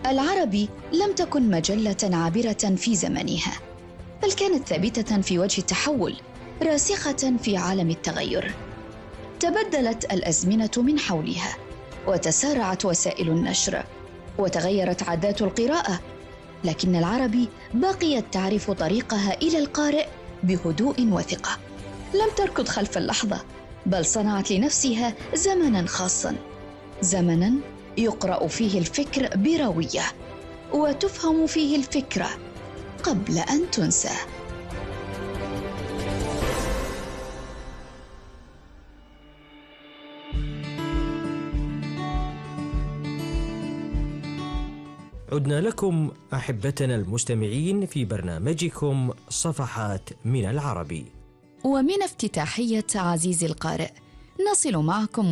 العربي لم تكن مجلة عابرة في زمنها، بل كانت ثابتة في وجه التحول، راسخة في عالم التغير. تبدلت الأزمنة من حولها، وتسارعت وسائل النشر، وتغيرت عادات القراءة، لكن العربي بقيت تعرف طريقها إلى القارئ بهدوء وثقة. لم تركض خلف اللحظة، بل صنعت لنفسها زمناً خاصاً، زمناً يقرأ فيه الفكر بروية، وتفهم فيه الفكرة قبل أن تنسى. عدنا لكم أحبتنا المستمعين في برنامجكم صفحات من العربي. ومن افتتاحية عزيزي القارئ نصل معكم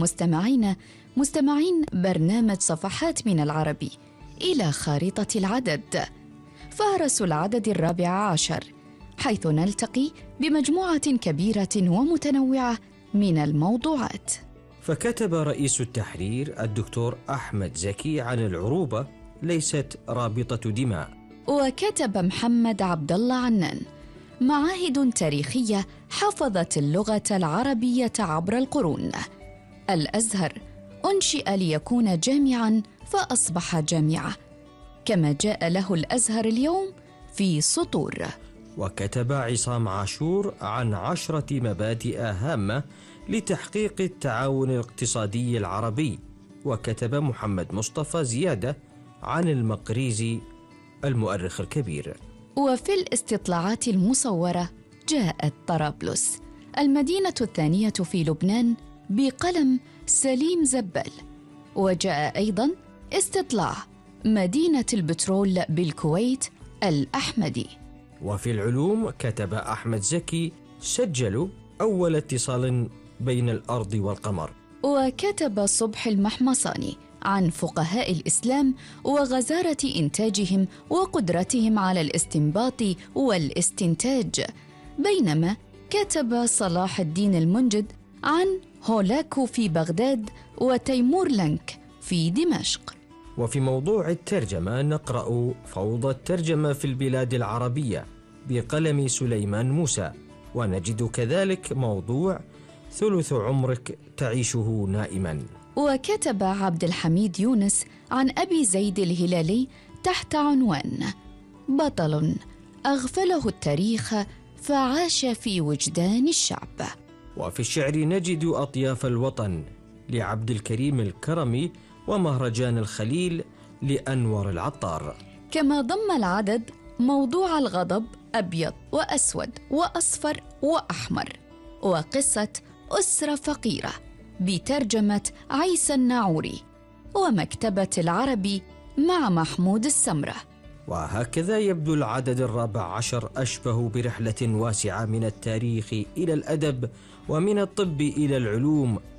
مستمعين برنامج صفحات من العربي إلى خارطة العدد، فهرس العدد 14، حيث نلتقي بمجموعة كبيرة ومتنوعة من الموضوعات. فكتب رئيس التحرير الدكتور أحمد زكي عن العروبة ليست رابطة دماء. وكتب محمد عبد الله عنان: معاهد تاريخية حفظت اللغة العربية عبر القرون. الأزهر أنشئ ليكون جامعاً فأصبح جامعة، كما جاء له الأزهر اليوم في سطور. وكتب عصام عاشور عن 10 مبادئ هامة لتحقيق التعاون الاقتصادي العربي. وكتب محمد مصطفى زيادة عن المقريزي المؤرخ الكبير. وفي الاستطلاعات المصورة جاءت طرابلس المدينة الثانية في لبنان بقلم سليم زبال. وجاء أيضاً استطلاع مدينة البترول بالكويت الأحمدي. وفي العلوم كتب أحمد زكي: سجلوا أول اتصال بين الأرض والقمر. وكتب صبح المحمصاني عن فقهاء الإسلام وغزارة إنتاجهم وقدرتهم على الاستنباط والاستنتاج، بينما كتب صلاح الدين المنجد عن هولاكو في بغداد وتيمور لنك في دمشق. وفي موضوع الترجمة نقرأ فوضى الترجمة في البلاد العربية بقلم سليمان موسى. ونجد كذلك موضوع ثلث عمرك تعيشه نائما. وكتب عبد الحميد يونس عن أبي زيد الهلالي تحت عنوان: بطل أغفله التاريخ فعاش في وجدان الشعب. وفي الشعر نجد أطياف الوطن لعبد الكريم الكرمي ومهرجان الخليل لأنور العطار. كما ضم العدد موضوع الغضب أبيض وأسود وأصفر وأحمر، وقصة أسرة فقيرة بترجمة عيسى الناعوري، ومكتبة العربي مع محمود السمرة. وهكذا يبدو العدد 14 أشبه برحلة واسعة من التاريخ إلى الأدب، ومن الطب إلى العلوم،